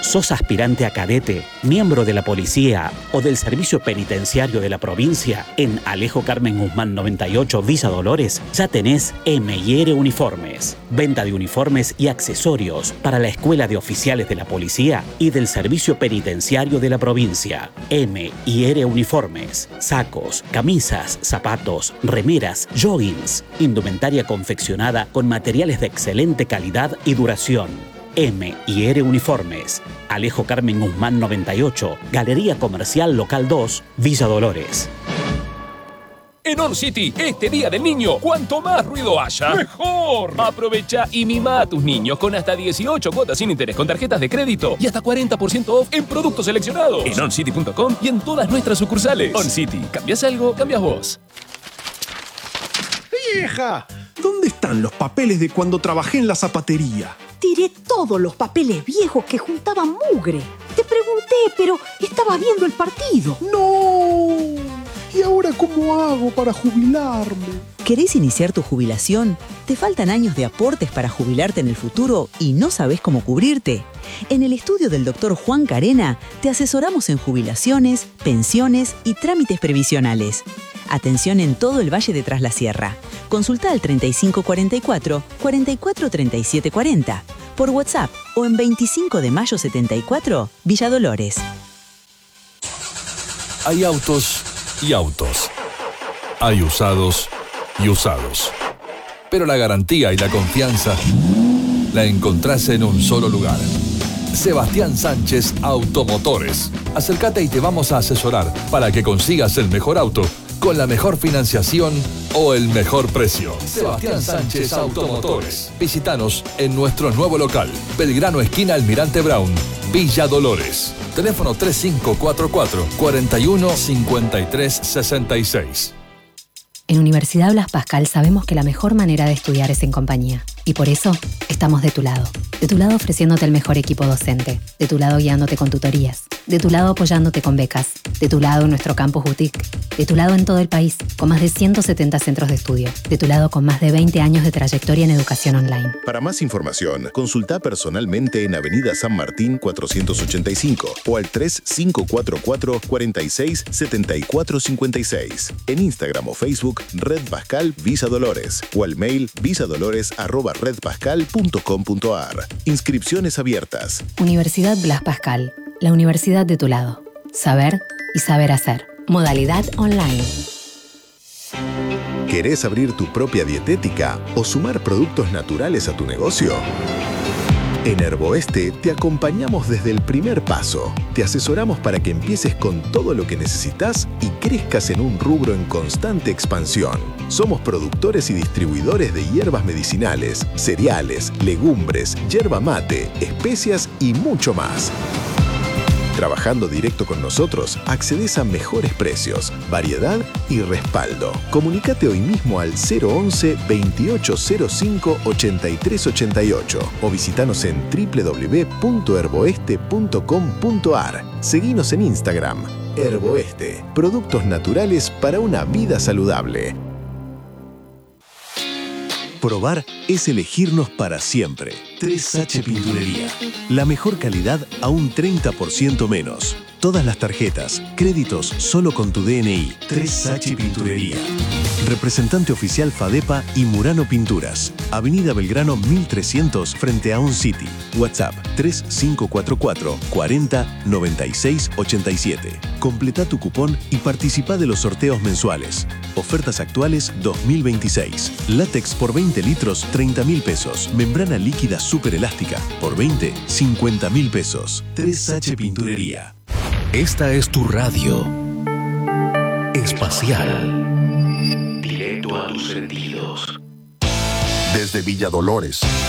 ¿Sos aspirante a cadete, miembro de la policía o del servicio penitenciario de la provincia? En Alejo Carmen Guzmán 98, Villa Dolores, ya tenés M&R Uniformes. Venta de uniformes y accesorios para la Escuela de Oficiales de la Policía y del Servicio Penitenciario de la provincia. M&R Uniformes. Sacos, camisas, zapatos, remeras, joggings. Indumentaria confeccionada con materiales de excelente calidad y duración. M&R Uniformes. Alejo Carmen Guzmán 98, Galería Comercial Local 2, Villa Dolores. En On City, este Día del Niño, cuanto más ruido haya, ¡mejor! Aprovecha y mima a tus niños con hasta 18 cuotas sin interés con tarjetas de crédito y hasta 40% off en productos seleccionados. En oncity.com y en todas nuestras sucursales. On City, ¿cambias algo? Cambias vos. ¡Vieja! ¿Dónde están los papeles de cuando trabajé en la zapatería? Tiré todos los papeles viejos que juntaban mugre. Te pregunté, pero estaba viendo el partido. ¡No! ¿Y ahora cómo hago para jubilarme? ¿Querés iniciar tu jubilación? ¿Te faltan años de aportes para jubilarte en el futuro y no sabés cómo cubrirte? En el estudio del Dr. Juan Carena te asesoramos en jubilaciones, pensiones y trámites previsionales. Atención en todo el Valle de Tras la Sierra. Consulta al 3544 443740 por WhatsApp o en 25 de mayo 74, Villa Dolores. Hay autos y autos. Hay usados y usados. Pero la garantía y la confianza la encontrás en un solo lugar. Sebastián Sánchez Automotores. Acércate y te vamos a asesorar para que consigas el mejor auto con la mejor financiación o el mejor precio. Sebastián Sánchez Automotores. Visítanos en nuestro nuevo local, Belgrano esquina Almirante Brown, Villa Dolores. Teléfono 3544 41 53 66. En Universidad Blas Pascal sabemos que la mejor manera de estudiar es en compañía. Y por eso estamos de tu lado. De tu lado ofreciéndote el mejor equipo docente. De tu lado guiándote con tutorías. De tu lado apoyándote con becas. De tu lado en nuestro campus boutique. De tu lado en todo el país, con más de 170 centros de estudio. De tu lado con más de 20 años de trayectoria en educación online. Para más información, consulta personalmente en Avenida San Martín 485 o al 3544 46 74 56. En Instagram o Facebook, Red Pascal Villa Dolores o al mail villadolores@redpascal.com.ar. Inscripciones abiertas. Universidad Blas Pascal, la universidad de tu lado. Saber y saber hacer. Modalidad online. ¿Querés abrir tu propia dietética o sumar productos naturales a tu negocio? En Herboeste te acompañamos desde el primer paso. Te asesoramos para que empieces con todo lo que necesitas y crezcas en un rubro en constante expansión. Somos productores y distribuidores de hierbas medicinales, cereales, legumbres, yerba mate, especias y mucho más. Trabajando directo con nosotros, accedes a mejores precios, variedad y respaldo. Comunícate hoy mismo al 011 2805 8388 o visítanos en www.herboeste.com.ar. Seguinos en Instagram. Herboeste, productos naturales para una vida saludable. Probar es elegirnos para siempre. 3H Pinturería. La mejor calidad a un 30% menos. Todas las tarjetas, créditos solo con tu DNI. 3H Pinturería. Representante oficial FADEPA y Murano Pinturas. Avenida Belgrano 1300 frente a On City. WhatsApp 3544 40 96 87. Completa tu cupón y participa de los sorteos mensuales. Ofertas actuales 2026. Látex por 20 litros 30.000 pesos. Membrana líquida super elástica por 20 50.000 pesos. 3H Pinturería. Esta es tu radio espacial. Directo a tus sentidos. Desde Villa Dolores,